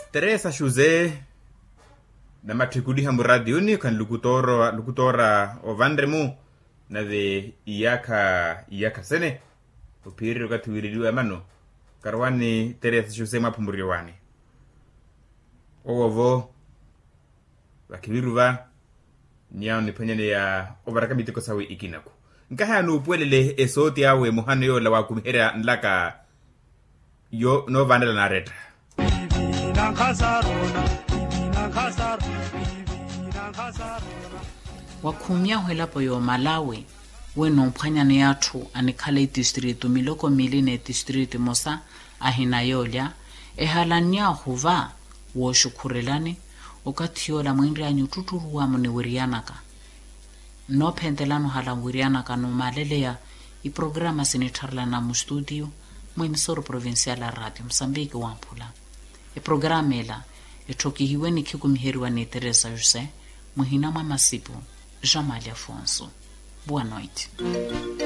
Teresa Jose na matrikuli hamu radioni kan lukutora o vandremu na de iyaka sene upiri ukatuwiridiwa mano karwani Teresa Jose mapumuriwani owo wakiwiruva niao nipanyane ya obarakabiti ko sawi ikinaku nkaha no puelele esoti yawe mohano yo la wakumhera nlaka yo no vandela na reta wakhumya hwelapo yo Malawi weno mphanyane yathu anikhale district miloko mili ne district mosa ahina yolya ehalanya huva wo shukurelani okathiola mwindi anyu tuturuwa mune wirianaka no pentelano hala wirianaka no maleleya I programa sinitarla na mu studio mu emisoro provincial radio Msambiki wampula programa ela etokihiwe ni kikumiheriwa ni Teresa Jose muhina mwa masipu Jamali Afonso. Boa noite.